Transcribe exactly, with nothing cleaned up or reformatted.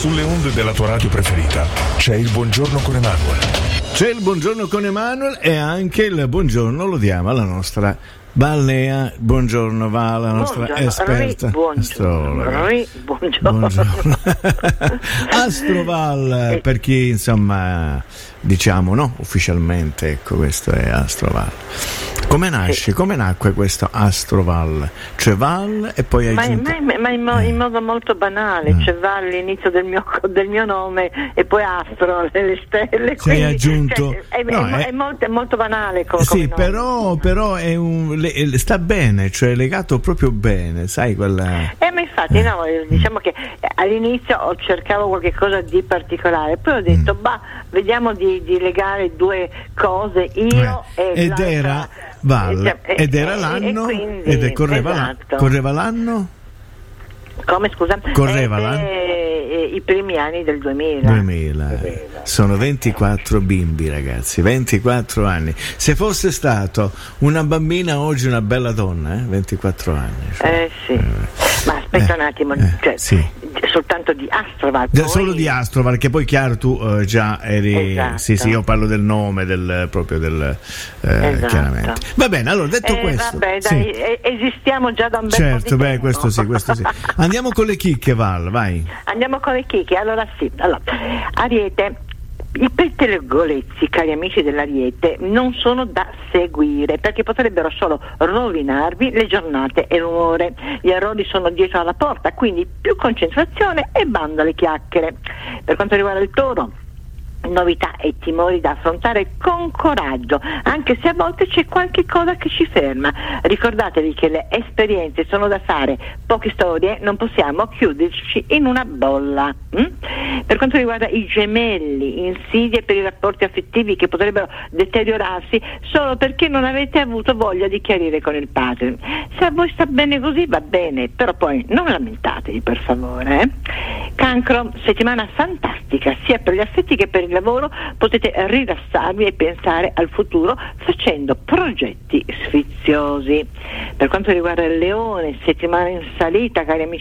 Sulle onde della tua radio preferita c'è il Buongiorno con Emanuele. C'è il Buongiorno con Emanuele e anche il buongiorno lo diamo alla nostra Balnea. Buongiorno Val, la nostra buongiorno, esperta ri, buongiorno, ri, buongiorno. buongiorno. Astroval, per chi insomma diciamo no ufficialmente, ecco, questo è Astroval. Come nasce? Sì. Come nacque questo Astroval? Cioè Val e poi hai ma, aggiunto... ma, ma in, mo- eh. in modo molto banale, eh. Cioè Val all'inizio del mio, del mio nome e poi Astro, le stelle. Ci hai aggiunto... Cioè, è, no, è, è, è, molto, è molto banale come, sì, come però, però è un, le, sta bene, cioè legato proprio bene, sai quella... Eh, ma infatti eh. no, diciamo che all'inizio ho cercavo qualche cosa di particolare, poi ho detto, mm. bah, vediamo di, di legare due cose, io eh. e ed era Val, ed era l'anno, e quindi, ed è, correva, esatto. correva l'anno? Come scusa? Correva eh, l'anno? Eh, i primi anni del duemila. duemila. Sono ventiquattro bimbi, ragazzi, ventiquattro anni. Se fosse stato una bambina oggi una bella donna, eh? ventiquattro anni. Cioè. Eh sì. Eh. Ma aspetta eh. un attimo, eh. cioè, sì. soltanto di Astroval. Poi... Solo di Astroval, che poi chiaro tu uh, già eri. Esatto. Sì, sì, io parlo del nome, del proprio del eh, esatto. chiaramente. Va bene, allora detto eh, questo. Vabbè, dai, sì. eh, esistiamo già da un bel certo, po' di beh, tempo. questo sì, questo sì. Andiamo con le chicche, Val, vai. Andiamo con le chicche, allora sì. Allora, Ariete. I pettegolezzi, cari amici dell'Ariete, non sono da seguire perché potrebbero solo rovinarvi le giornate e l'umore. Gli errori sono dietro alla porta, quindi più concentrazione e bando alle chiacchiere. Per quanto riguarda il Toro, novità e timori da affrontare con coraggio, anche se a volte c'è qualche cosa che ci ferma. Ricordatevi che le esperienze sono da fare, poche storie, non possiamo chiuderci in una bolla. Mm? Per quanto riguarda i Gemelli, insidie per i rapporti affettivi che potrebbero deteriorarsi solo perché non avete avuto voglia di chiarire con il partner. Se a voi sta bene così va bene, però poi non lamentatevi, per favore. Eh? Cancro, settimana fantastica sia per gli affetti che per il lavoro, potete rilassarvi e pensare al futuro facendo progetti sfiziosi. Per quanto riguarda il Leone, settimana in salita, cari amici